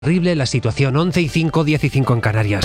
Terrible la situación, 11:05, 10:05 en Canarias.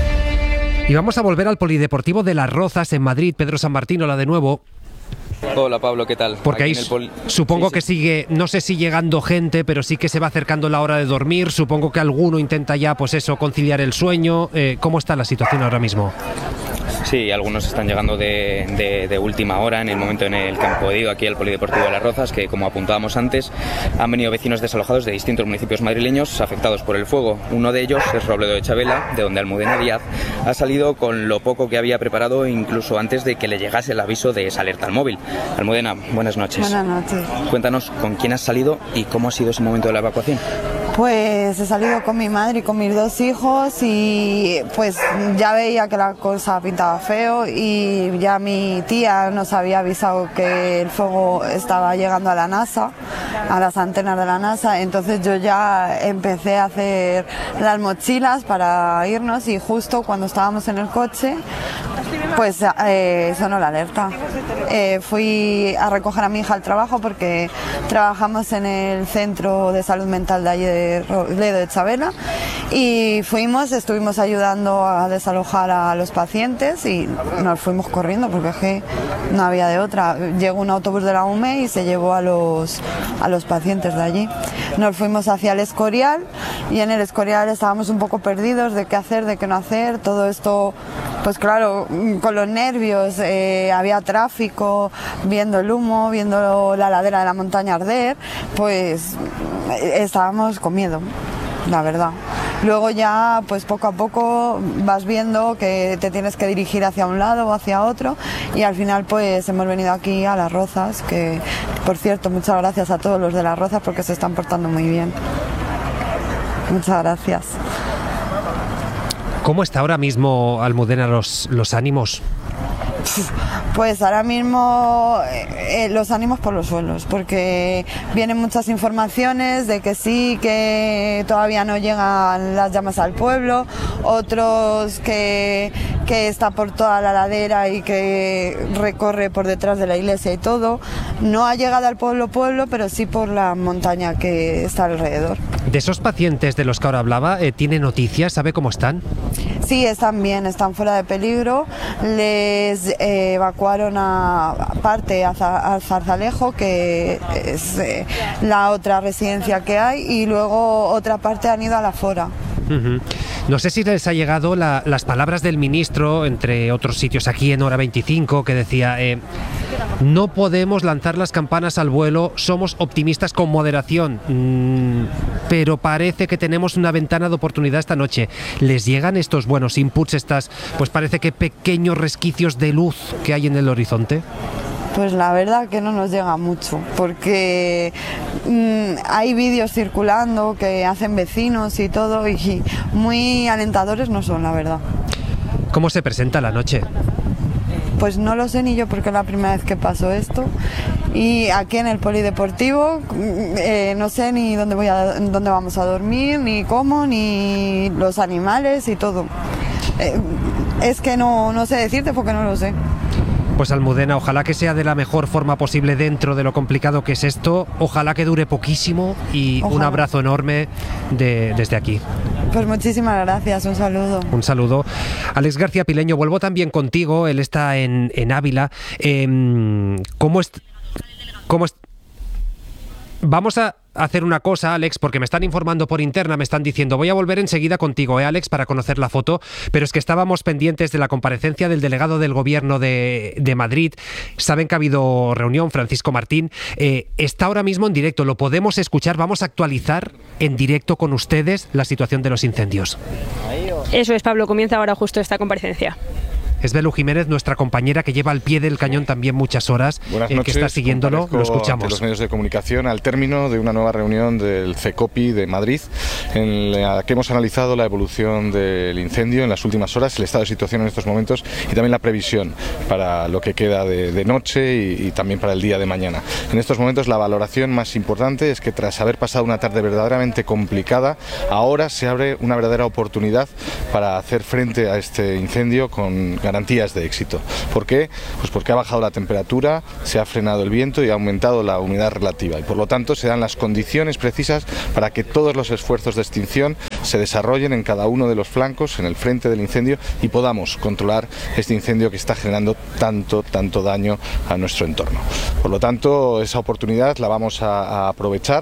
Y vamos a volver al Polideportivo de Las Rozas en Madrid. Pedro San Martín, hola de nuevo. Hola Pablo, ¿qué tal? Porque ahí supongo que sigue, no sé si llegando gente, pero sí que se va acercando la hora de dormir. Supongo que alguno intenta ya, pues eso, conciliar el sueño. ¿Cómo está la situación ahora mismo? Sí, algunos están llegando de última hora, en el momento en el que han podido, aquí al Polideportivo de Las Rozas, que como apuntábamos antes, han venido vecinos desalojados de distintos municipios madrileños afectados por el fuego. Uno de ellos es Robledo de Chabela, de donde Almudena Díaz ha salido con lo poco que había preparado, incluso antes de que le llegase el aviso de esa alerta al móvil. Almudena, buenas noches. Buenas noches. Cuéntanos con quién has salido y cómo ha sido ese momento de la evacuación. Pues he salido con mi madre y con mis dos hijos y pues ya veía que la cosa pintaba feo y ya mi tía nos había avisado que el fuego estaba llegando a la NASA, a las antenas de la NASA, entonces yo ya empecé a hacer las mochilas para irnos y justo cuando estábamos en el coche pues sonó la alerta. Fui a recoger a mi hija al trabajo porque trabajamos en el centro de salud mental de allí de Robledo de Chabela y estuvimos ayudando a desalojar a los pacientes y nos fuimos corriendo porque es que no había de otra. Llegó un autobús de la UME y se llevó a los pacientes de allí. Nos fuimos hacia el Escorial y en el Escorial estábamos un poco perdidos de qué hacer, de qué no hacer. Todo esto, pues claro, con los nervios, había tráfico, viendo el humo, viendo la ladera de la montaña arder, pues estábamos con miedo, la verdad. Luego ya, pues poco a poco vas viendo que te tienes que dirigir hacia un lado o hacia otro y al final pues hemos venido aquí a Las Rozas, que por cierto muchas gracias a todos los de Las Rozas porque se están portando muy bien. Muchas gracias. ¿Cómo está ahora mismo, Almudena, los ánimos? Pues ahora mismo los ánimos por los suelos, porque vienen muchas informaciones de que sí, que todavía no llegan las llamas al pueblo, otros que está por toda la ladera y que recorre por detrás de la iglesia y todo. No ha llegado al pueblo, pero sí por la montaña que está alrededor. De esos pacientes de los que ahora hablaba, ¿tiene noticias? ¿Sabe cómo están? Sí, están bien, están fuera de peligro. Les evacuaron aparte al Zarzalejo, que es la otra residencia que hay, y luego otra parte han ido a la Fora. Uh-huh. No sé si les ha llegado las palabras del ministro, entre otros sitios aquí en Hora 25, que decía, no podemos lanzar las campanas al vuelo, somos optimistas con moderación, pero parece que tenemos una ventana de oportunidad esta noche. ¿Les llegan estos buenos inputs, pues parece que pequeños resquicios de luz que hay en el horizonte? Pues la verdad que no nos llega mucho, porque hay vídeos circulando que hacen vecinos y todo, y muy alentadores no son, la verdad. ¿Cómo se presenta la noche? Pues no lo sé ni yo, porque es la primera vez que pasó esto. Y aquí en el Polideportivo no sé ni dónde vamos a dormir, ni cómo, ni los animales y todo. Es que no sé decirte porque no lo sé. Pues Almudena, ojalá que sea de la mejor forma posible dentro de lo complicado que es esto. Ojalá que dure poquísimo y ojalá. Un abrazo enorme desde aquí. Pues muchísimas gracias, un saludo. Un saludo. Alex García Pileño, vuelvo también contigo, él está en Ávila. ¿Cómo es? Vamos a hacer una cosa, Alex, porque me están informando por interna, me están diciendo, voy a volver enseguida contigo, Alex, para conocer la foto, pero es que estábamos pendientes de la comparecencia del delegado del Gobierno de Madrid. Saben que ha habido reunión, Francisco Martín. Está ahora mismo en directo, lo podemos escuchar, vamos a actualizar en directo con ustedes la situación de los incendios. Eso es, Pablo, comienza ahora justo esta comparecencia. Es Belu Jiménez, nuestra compañera que lleva al pie del cañón también muchas horas, Buenas noches, que está siguiéndolo, lo escuchamos. Ante los medios de comunicación al término de una nueva reunión del CECOPI de Madrid, en la que hemos analizado la evolución del incendio en las últimas horas, el estado de situación en estos momentos y también la previsión para lo que queda de noche y también para el día de mañana. En estos momentos la valoración más importante es que tras haber pasado una tarde verdaderamente complicada, ahora se abre una verdadera oportunidad para hacer frente a este incendio con garantías de éxito. ¿Por qué? Pues porque ha bajado la temperatura, se ha frenado el viento y ha aumentado la humedad relativa, y por lo tanto se dan las condiciones precisas para que todos los esfuerzos de extinción se desarrollen en cada uno de los flancos, en el frente del incendio, y podamos controlar este incendio que está generando tanto daño a nuestro entorno. Por lo tanto, esa oportunidad la vamos a aprovechar.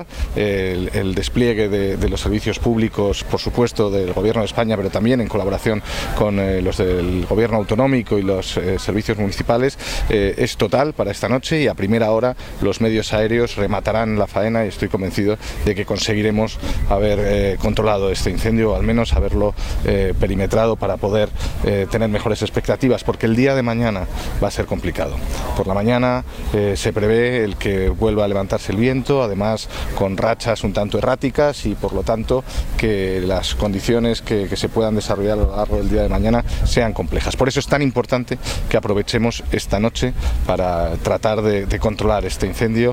El despliegue de los servicios públicos, por supuesto, del Gobierno de España, pero también en colaboración con los del Gobierno autonómico y los servicios municipales, es total para esta noche, y a primera hora los medios aéreos rematarán la faena, y estoy convencido de que conseguiremos haber controlado este incendio, o al menos haberlo perimetrado, para poder tener mejores expectativas, porque el día de mañana va a ser complicado. Por la mañana se prevé el que vuelva a levantarse el viento, además con rachas un tanto erráticas, y por lo tanto que las condiciones que se puedan desarrollar a lo largo del día de mañana sean complejas. Por eso es tan importante que aprovechemos esta noche para tratar de controlar este incendio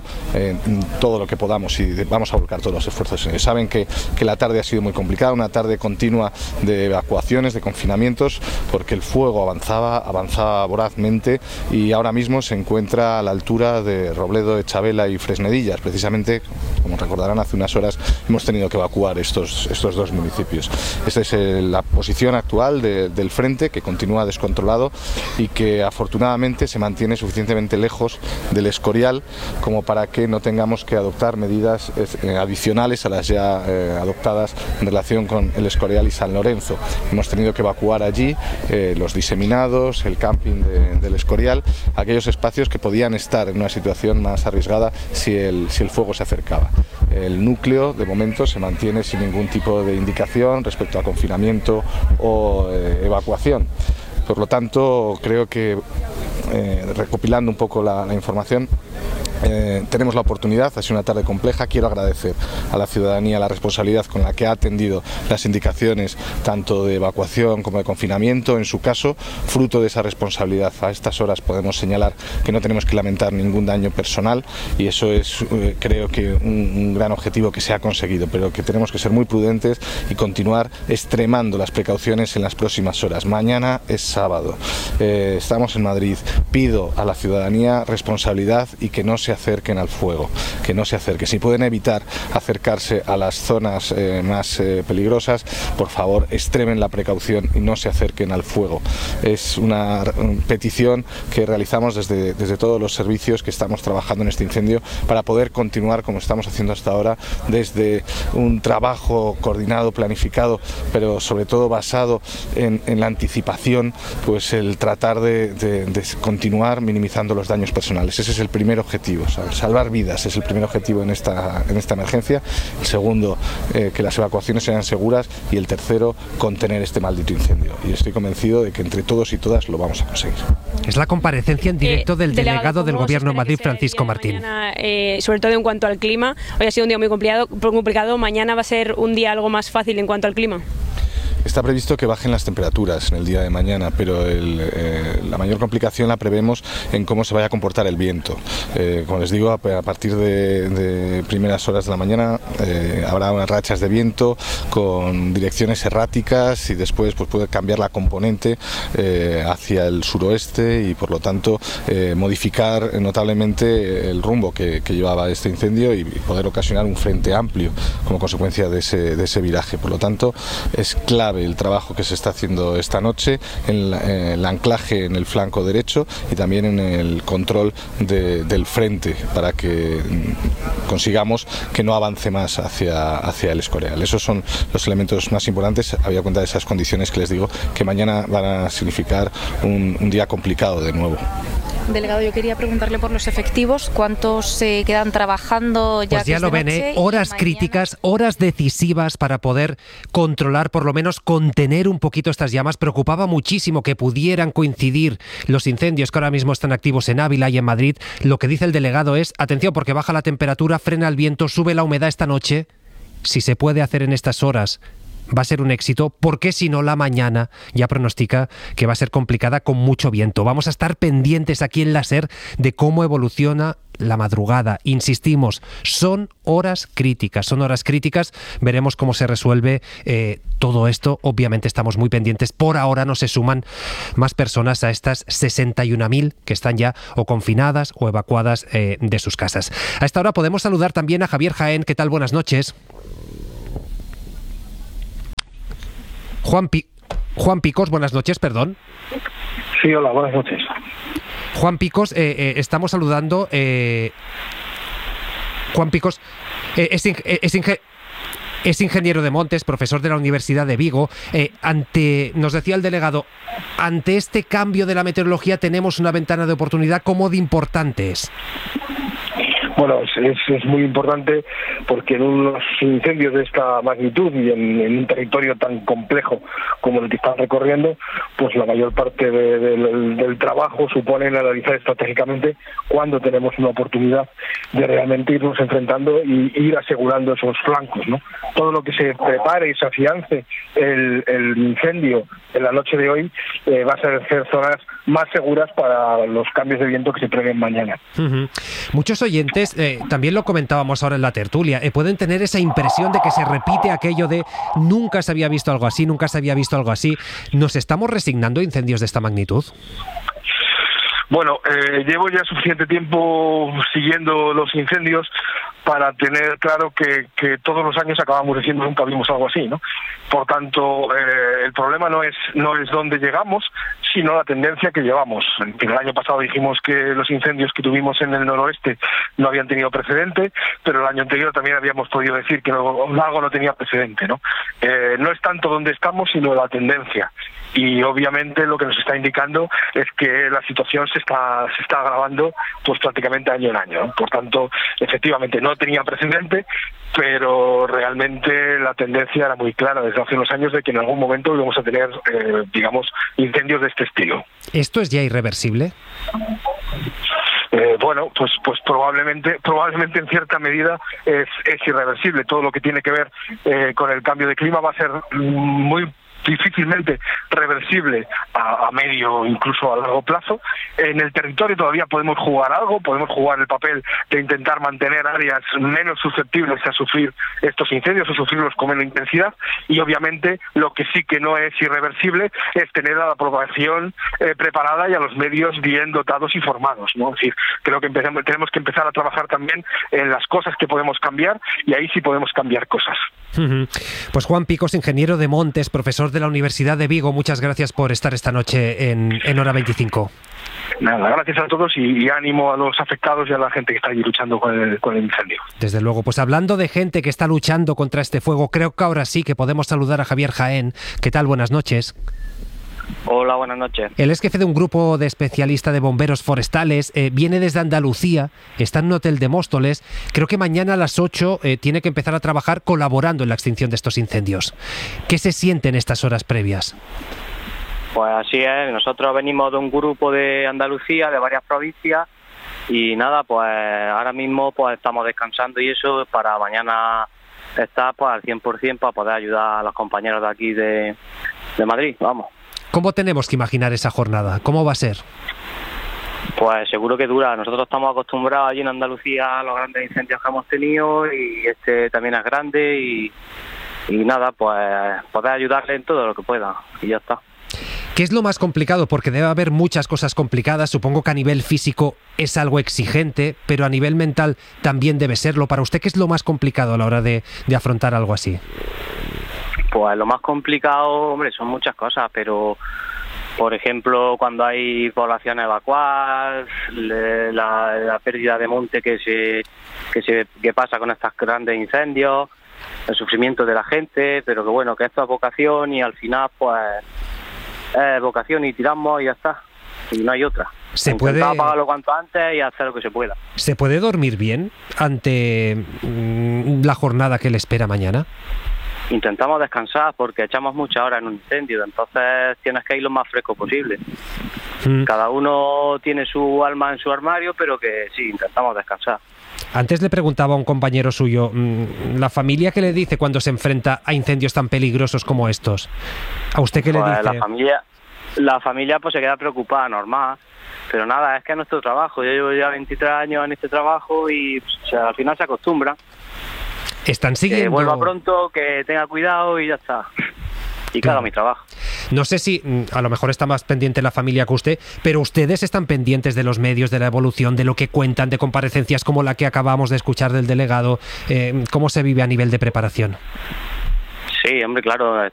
todo lo que podamos, y vamos a volcar todos los esfuerzos en ello. Saben que la tarde ha sido muy complicada, una tarde continua de evacuaciones, de confinamientos, porque el fuego avanzaba vorazmente, y ahora mismo se encuentra a la altura de Robledo, Echavela y Fresnedillas. Precisamente, como recordarán, hace unas horas hemos tenido que evacuar estos dos municipios. Esta es la posición actual del frente, que continúa descontrolado y que afortunadamente se mantiene suficientemente lejos del Escorial como para que no tengamos que adoptar medidas adicionales a las ya adoptadas en relación con el Escorial y San Lorenzo. Hemos tenido que evacuar allí los diseminados, el camping del Escorial, aquellos espacios que podían estar en una situación más arriesgada si el fuego se acercaba. El núcleo, de momento, se mantiene sin ningún tipo de indicación respecto a confinamiento o evacuación. Por lo tanto, creo que, recopilando un poco la información, tenemos la oportunidad. Ha sido una tarde compleja. Quiero agradecer a la ciudadanía la responsabilidad con la que ha atendido las indicaciones tanto de evacuación como de confinamiento. En su caso, fruto de esa responsabilidad, a estas horas podemos señalar que no tenemos que lamentar ningún daño personal, y eso es, creo que, un gran objetivo que se ha conseguido, pero que tenemos que ser muy prudentes y continuar extremando las precauciones en las próximas horas. Mañana es sábado, estamos en Madrid. Pido a la ciudadanía responsabilidad y que no se acerquen al fuego, que no se acerquen. Si pueden evitar acercarse a las zonas más peligrosas, por favor, extremen la precaución y no se acerquen al fuego. Es una petición que realizamos desde todos los servicios que estamos trabajando en este incendio, para poder continuar como estamos haciendo hasta ahora, desde un trabajo coordinado, planificado, pero sobre todo basado en la anticipación, pues el tratar de continuar minimizando los daños personales. Ese es el primer objetivo. Salvar vidas es el primer objetivo en esta emergencia. El segundo, que las evacuaciones sean seguras, y el tercero, contener este maldito incendio. Y estoy convencido de que entre todos y todas lo vamos a conseguir. Es la comparecencia en directo del delegado del Gobierno en Madrid, Francisco Martín. Mañana, sobre todo en cuanto al clima, hoy ha sido un día muy complicado. Mañana va a ser un día algo más fácil en cuanto al clima. Está previsto que bajen las temperaturas en el día de mañana, pero la mayor complicación la prevemos en cómo se vaya a comportar el viento. Como les digo, a partir de primeras horas de la mañana habrá unas rachas de viento con direcciones erráticas, y después pues puede cambiar la componente hacia el suroeste, y por lo tanto modificar notablemente el rumbo que llevaba este incendio, y poder ocasionar un frente amplio como consecuencia de ese viraje. Por lo tanto, es clave el trabajo que se está haciendo esta noche en el anclaje en el flanco derecho, y también en el control del frente, para que consigamos que no avance más hacia el Escorial. Esos son los elementos más importantes, habida cuenta de esas condiciones que les digo, que mañana van a significar un día complicado de nuevo. Delegado, yo quería preguntarle por los efectivos, ¿cuántos se quedan trabajando ya? Pues ya lo ven, horas críticas, horas decisivas para poder controlar, por lo menos contener un poquito estas llamas. Preocupaba muchísimo que pudieran coincidir los incendios que ahora mismo están activos en Ávila y en Madrid. Lo que dice el delegado es, atención, porque baja la temperatura, frena el viento, sube la humedad esta noche. Si se puede hacer en estas horas va a ser un éxito, porque si no la mañana ya pronostica que va a ser complicada con mucho viento. Vamos a estar pendientes aquí en la SER de cómo evoluciona la madrugada. Insistimos, son horas críticas, veremos cómo se resuelve todo esto. Obviamente estamos muy pendientes. Por ahora no se suman más personas a estas 61.000 que están ya o confinadas o evacuadas de sus casas. A esta hora podemos saludar también a Javier Jaén. ¿Qué tal? Buenas noches. Juan Picos, buenas noches, perdón. Sí, hola, buenas noches. Juan Picos, estamos saludando. Juan Picos es ingeniero de montes, profesor de la Universidad de Vigo. Nos decía el delegado, ante este cambio de la meteorología tenemos una ventana de oportunidad. ¿Cómo de importante es? Bueno, es muy importante porque en unos incendios de esta magnitud y en un territorio tan complejo como el que están recorriendo, pues la mayor parte del trabajo supone analizar estratégicamente cuándo tenemos una oportunidad de realmente irnos enfrentando y ir asegurando esos flancos, ¿no? Todo lo que se prepare y se afiance el incendio en la noche de hoy va a ser zonas más seguras para los cambios de viento que se prevén mañana. Uh-huh. Muchos oyentes, también lo comentábamos ahora en la tertulia, pueden tener esa impresión de que se repite aquello de nunca se había visto algo así. ¿Nos estamos resignando a incendios de esta magnitud? Bueno, llevo ya suficiente tiempo siguiendo los incendios para tener claro que todos los años acabamos diciendo nunca vimos algo así, ¿no? Por tanto, el problema no es dónde llegamos, sino la tendencia que llevamos. El año pasado dijimos que los incendios que tuvimos en el noroeste no habían tenido precedente, pero el año anterior también habíamos podido decir que algo no tenía precedente, ¿no? No es tanto dónde estamos, sino la tendencia. Y obviamente lo que nos está indicando es que la situación se está agravando pues prácticamente año en año, ¿no? Por tanto, efectivamente no tenía precedente, pero realmente la tendencia era muy clara desde hace unos años de que en algún momento íbamos a tener, incendios de este estilo. ¿Esto es ya irreversible? Bueno, pues probablemente en cierta medida es irreversible. Todo lo que tiene que ver con el cambio de clima va a ser muy difícilmente reversible a medio, incluso a largo plazo. En el territorio todavía podemos jugar algo, podemos jugar el papel de intentar mantener áreas menos susceptibles a sufrir estos incendios o sufrirlos con menos intensidad, y obviamente lo que sí que no es irreversible es tener a la población preparada y a los medios bien dotados y formados, ¿no? Es decir, creo que tenemos que empezar a trabajar también en las cosas que podemos cambiar, y ahí sí podemos cambiar cosas. Pues Juan Picos, ingeniero de montes, profesor de la Universidad de Vigo, muchas gracias por estar esta noche en Hora 25. Nada, gracias a todos y ánimo a los afectados y a la gente que está allí luchando con el incendio. Desde luego, pues hablando de gente que está luchando contra este fuego, creo que ahora sí que podemos saludar a Javier Jaén. ¿Qué tal? Buenas noches. Hola, buenas noches. Él es jefe de un grupo de especialistas de bomberos forestales, viene desde Andalucía, está en un hotel de Móstoles. Creo que mañana a las 8 tiene que empezar a trabajar colaborando en la extinción de estos incendios. ¿Qué se siente en estas horas previas? Pues así es, nosotros venimos de un grupo de Andalucía, de varias provincias, y nada, pues ahora mismo pues estamos descansando y eso para mañana estar pues al 100% para poder ayudar a los compañeros de aquí de Madrid, vamos. ¿Cómo tenemos que imaginar esa jornada? ¿Cómo va a ser? Pues seguro que dura. Nosotros estamos acostumbrados allí en Andalucía a los grandes incendios que hemos tenido, y este también es grande, y nada, pues poder ayudarle en todo lo que pueda, y ya está. ¿Qué es lo más complicado? Porque debe haber muchas cosas complicadas. Supongo que a nivel físico es algo exigente, pero a nivel mental también debe serlo. Para usted, ¿qué es lo más complicado a la hora de afrontar algo así? Pues lo más complicado, hombre, son muchas cosas, pero por ejemplo, cuando hay poblaciones evacuadas, la pérdida de monte que pasa con estos grandes incendios, el sufrimiento de la gente, pero que bueno, que esto es vocación, y al final pues es vocación y tiramos y ya está, y no hay otra. ¿Se puede apagarlo cuanto antes y hacer lo que se pueda? ¿Se puede dormir bien ante la jornada que le espera mañana? Intentamos descansar porque echamos muchas horas en un incendio, entonces tienes que ir lo más fresco posible. Cada uno tiene su alma en su armario, pero que sí, intentamos descansar. Antes le preguntaba a un compañero suyo, ¿la familia qué le dice cuando se enfrenta a incendios tan peligrosos como estos? ¿A usted qué le dice? La familia pues se queda preocupada, normal. Pero nada, es que es nuestro trabajo. Yo llevo ya 23 años en este trabajo y al final se acostumbra. Están siguiendo... Que vuelva pronto, que tenga cuidado y ya está. Y que haga mi trabajo. No sé si a lo mejor está más pendiente la familia que usted, pero ustedes están pendientes de los medios, de la evolución, de lo que cuentan, de comparecencias como la que acabamos de escuchar del delegado. ¿Cómo se vive a nivel de preparación? Sí, hombre, claro,